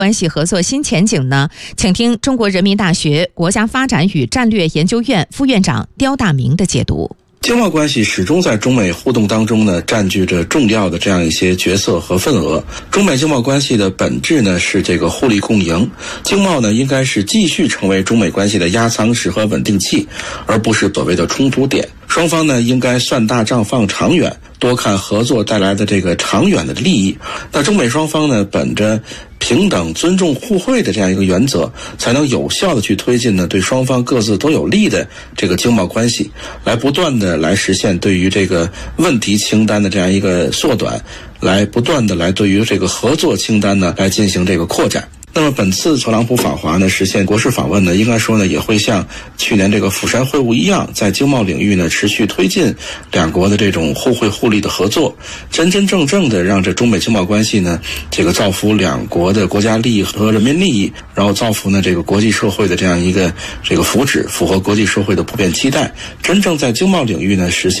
关系合作新前景呢？请听中国人民大学国家发展与战略研究院副院长刁大明的解读。 经贸关系始终在中美互动当中呢，占据着重要的这样一些角色和份额。中美经贸关系的本质呢是这个互利共赢，经贸呢应该是继续成为中美关系的压舱石和稳定器，而不是所谓的冲突点。双方呢应该算大账放长远，多看合作带来的这个长远的利益。那中美双方呢本着平等、尊重、互惠的这样一个原则，才能有效的去推进呢对双方各自都有利的这个经贸关系，来不断的来实现对于这个问题清单的这样一个缩短，来不断的来对于这个合作清单呢来进行这个扩展。那么本次特朗普访华呢，实现国事访问呢，应该说呢，也会像去年这个釜山会晤一样，在经贸领域呢，持续推进两国的这种互惠互利的合作，真真正正的让这中美经贸关系呢，这个造福两国的国家利益和人民利益，然后造福呢这个国际社会的这样一个这个福祉，符合国际社会的普遍期待，真正在经贸领域呢实现